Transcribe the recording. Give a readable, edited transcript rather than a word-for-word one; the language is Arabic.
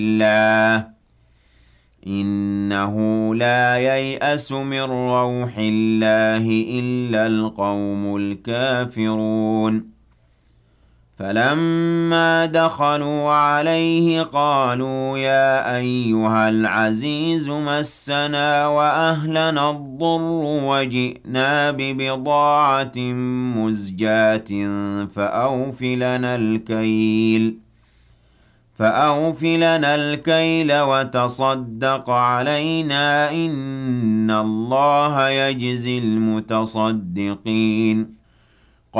الله إنه لا ييأس من روح الله إلا القوم الكافرون فلما دخلوا عليه قالوا يا أيها العزيز مسنا وأهلنا الضر وجئنا ببضاعة مزجاة فأوف لنا الكيل وتصدق علينا إن الله يجزي المتصدقين